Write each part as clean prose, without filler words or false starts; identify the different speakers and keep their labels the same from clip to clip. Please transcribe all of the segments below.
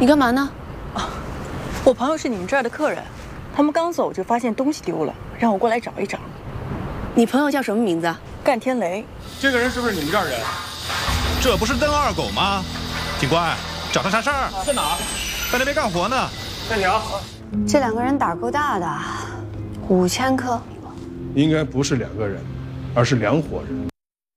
Speaker 1: 你干嘛呢？
Speaker 2: 我朋友是你们这儿的客人，他们刚走就发现东西丢了，让我过来找一找。
Speaker 1: 你朋友叫什么名字啊？
Speaker 2: 干天雷。
Speaker 3: 这个人是不是你们这儿人？
Speaker 4: 这不是邓二狗吗？警官，找他啥事儿？
Speaker 3: 在哪儿？
Speaker 4: 在那边干活呢。
Speaker 3: 带你啊。
Speaker 1: 这2个人胆够大的，5000克。
Speaker 5: 应该不是2个人，而是2伙人。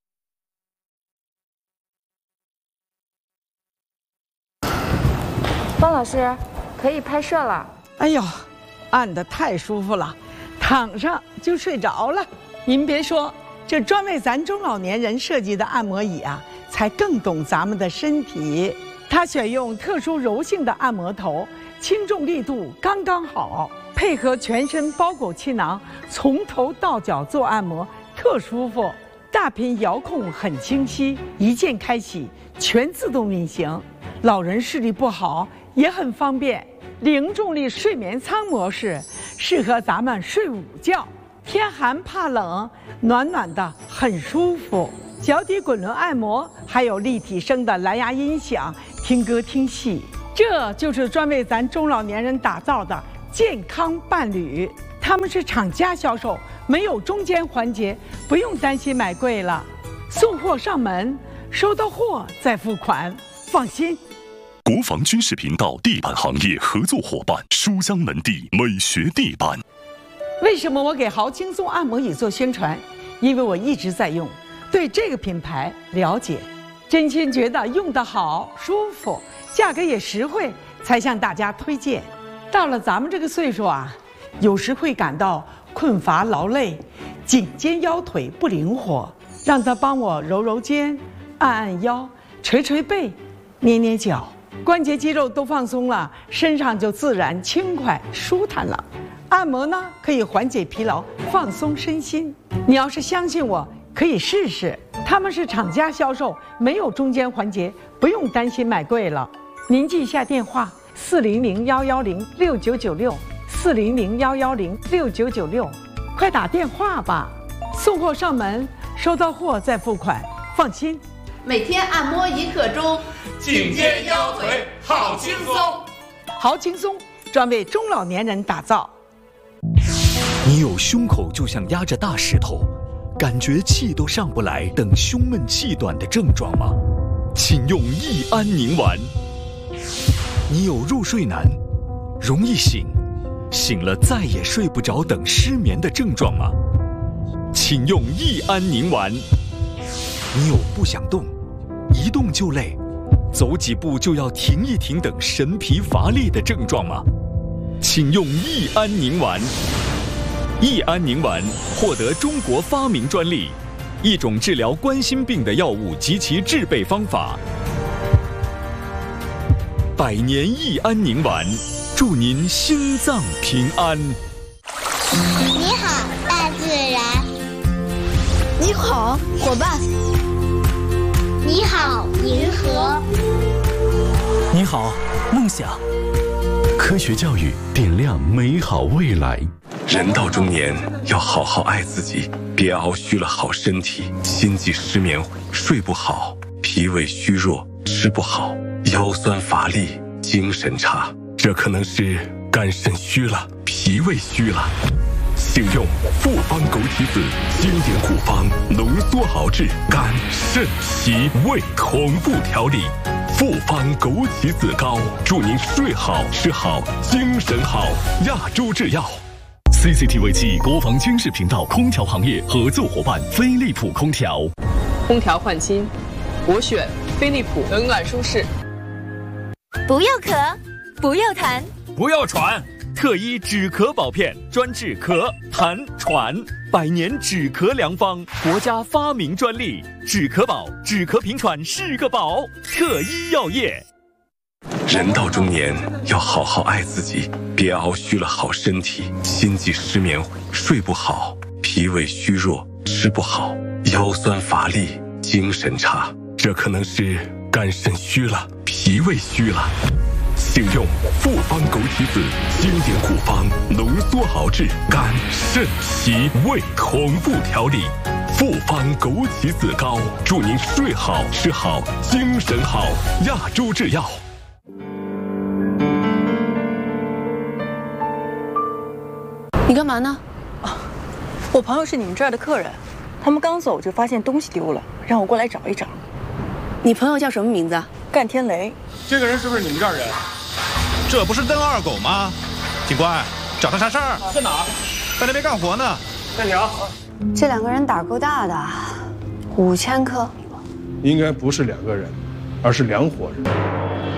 Speaker 6: 方老师，可以拍摄了。
Speaker 7: 哎呦，按得太舒服了，躺上就睡着了。您别说，这专为咱中老年人设计的按摩椅啊，才更懂咱们的身体。它选用特殊柔性的按摩头，轻重力度刚刚好，配合全身包裹气囊，从头到脚做按摩，特舒服。大屏遥控很清晰，一键开启，全自动运行。老人视力不好也很方便。零重力睡眠舱模式适合咱们睡午觉，天寒怕冷，暖暖的很舒服。脚底滚轮按摩，还有立体声的蓝牙音响，听歌听戏。这就是专为咱中老年人打造的健康伴侣。他们是厂家销售，没有中间环节，不用担心买贵了。送货上门，收到货再付款，放心。
Speaker 8: 国防军事频道地板行业合作伙伴书香门第美学地板。
Speaker 7: 为什么我给豪轻松按摩椅做宣传？因为我一直在用，对这个品牌了解，真心觉得用得好、舒服，价格也实惠，才向大家推荐。到了咱们这个岁数啊，有时会感到困乏劳累，颈肩腰腿不灵活，让他帮我揉揉肩、按按腰、捶捶背、捏捏脚，关节肌肉都放松了，身上就自然轻快舒坦了。按摩呢，可以缓解疲劳，放松身心。你要是相信我，可以试试。他们是厂家销售，没有中间环节，不用担心买贵了。您记一下电话：400-110-6996，400-110-6996，快打电话吧。送货上门，收到货再付款，放心。
Speaker 9: 每天按摩1刻钟，
Speaker 3: 颈肩腰腿好轻松。
Speaker 7: 好轻松，专为中老年人打造。
Speaker 10: 你有胸口就像压着大石头，感觉气都上不来等胸闷气短的症状吗？请用益安宁丸。你有入睡难、容易醒、醒了再也睡不着等失眠的症状吗？请用益安宁丸。你有不想动、一动就累、走几步就要停一停等神疲乏力的症状吗？请用益安宁丸。益安宁丸获得中国发明专利，一种治疗冠心病的药物及其制备方法。100年益安宁丸，祝您心脏平安。
Speaker 11: 你好，大自然。
Speaker 1: 你好，伙伴。
Speaker 11: 你好，银河。
Speaker 12: 你好，梦想。科学教育点亮美好未来。
Speaker 13: 人到中年要好好爱自己，别熬虚了好身体，心悸失眠，睡不好，脾胃虚弱，吃不好，腰酸乏力，精神差，这可能是肝肾虚了，脾胃虚了。请用复方枸杞子经典古方浓缩熬制肝肾脾胃同步调理，复方枸杞子膏，祝您睡好吃好精神好。亚洲制药。
Speaker 8: CCTV 7国防军事频道空调行业合作伙伴飞利浦空调。
Speaker 14: 空调换新，我选飞利浦，冷暖舒适。
Speaker 15: 不要咳，不要痰，
Speaker 16: 不要喘。
Speaker 10: 特医止咳宝片，专治咳、痰、喘，100年止咳良方，国家发明专利。止咳宝，止咳平喘是个宝。特医药业。
Speaker 13: 人到中年要好好爱自己，别熬虚了好身体，心悸失眠，睡不好，脾胃虚弱，吃不好，腰酸乏力，精神差，这可能是肝肾虚了，脾胃虚了。请用复方枸杞子经典古方浓缩熬制肝肾脾胃同步调理，复方枸杞子膏，祝您睡好吃好精神好。亚洲制药。
Speaker 1: 你干嘛呢？
Speaker 2: 我朋友是你们这儿的客人，他们刚走就发现东西丢了，让我过来找一找。
Speaker 1: 你朋友叫什么名字？
Speaker 2: 干天雷。
Speaker 3: 这个人是不是你们这儿人？
Speaker 4: 这不是邓二狗吗？警官，找他啥事儿？
Speaker 3: 在哪儿？
Speaker 4: 在那边干活呢。
Speaker 3: 暂停。
Speaker 1: 这2个人胆够大的，5000颗。
Speaker 5: 应该不是2个人，而是2伙人。